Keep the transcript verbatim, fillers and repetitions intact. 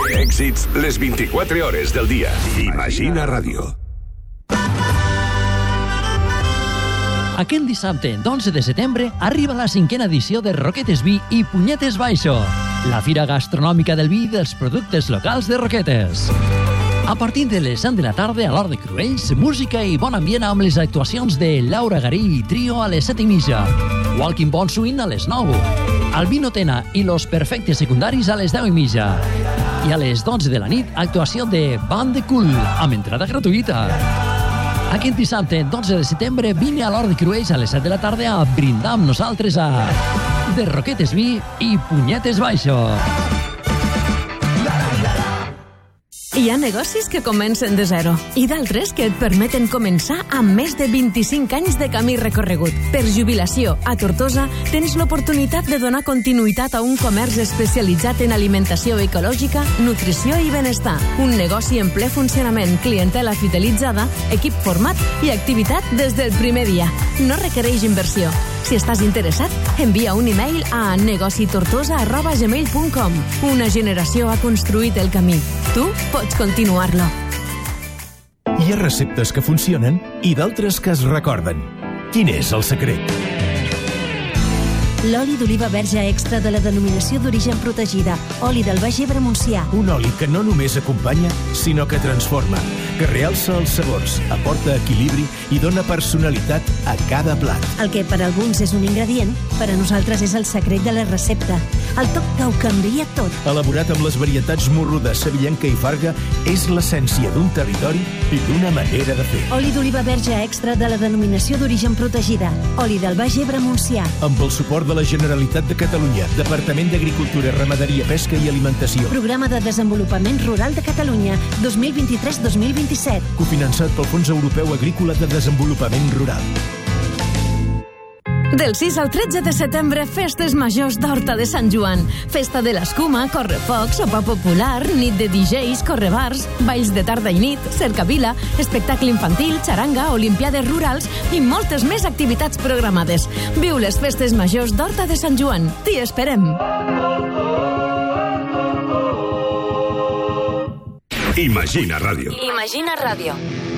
Èxits les vint-i-quatre hores del dia. Imagina Ràdio. Aquest dissabte, d'onze de setembre, arriba la cinquena edició de Roquetes Vi i Punyetes Baixo, la fira gastronòmica del vi i dels productes locals de Roquetes. A partir de les set de la tarda, a l'Hort de Cruells, música i bon ambient amb les actuacions de Laura Garí i Trio a les set i mitja, Walking Bon Swing a les nou, Albino Tena i Los Perfectes Secundaris a les deu i mitja. I a les dotze de la nit, actuació de Band de Cool, amb entrada gratuïta. Aquest dissabte, dotze de setembre, vine a l'Hort de Cruells a les set de la tarda a brindar amb nosaltres a De Roquetes Vi i Punyetes Baixo. Hi ha negocis que comencen de zero i d'altres que et permeten començar amb més de vint-i-cinc anys de camí recorregut. Per jubilació, a Tortosa, tens l'oportunitat de donar continuïtat a un comerç especialitzat en alimentació ecològica, nutrició i benestar. Un negoci en ple funcionament, clientela fidelitzada, equip format i activitat des del primer dia. No requereix inversió. Si estàs interessat, envia un e-mail a negocitortosa arroba gmail punt com. Una generació ha construït el camí. Tu pots continuar-lo. Hi ha receptes que funcionen i d'altres que es recorden. Quin és el secret? L'oli d'oliva verge extra de la denominació d'origen protegida, oli del Baix Ebre Montsià. Un oli que no només acompanya, sinó que transforma, que realça els sabors, aporta equilibri i dona personalitat a cada plat. El que per alguns és un ingredient, per a nosaltres és el secret de la recepta. El toc que ho canvia tot. Elaborat amb les varietats morruda, sevillenca i farga, és l'essència d'un territori i d'una manera de fer. Oli d'oliva verge extra de la denominació d'origen protegida, oli del Baix Ebre Montsià. Amb el suport de la Generalitat de Catalunya, Departament d'Agricultura, Ramaderia, Pesca i Alimentació. Programa de Desenvolupament Rural de Catalunya, dos mil vint-i-tres dos mil vint-i-set. Cofinançat pel Fons Europeu Agrícola de Desenvolupament Rural. Del sis al tretze de setembre, festes majors d'Horta de Sant Joan. Festa de l'escuma, correfocs, sopa popular, nit de D Js, correbars, balls de tarda i nit, cercavila, espectacle infantil, xaranga, olimpiades rurals i moltes més activitats programades. Viu les festes majors d'Horta de Sant Joan. T'hi esperem! Imagina Ràdio. Imagina Ràdio.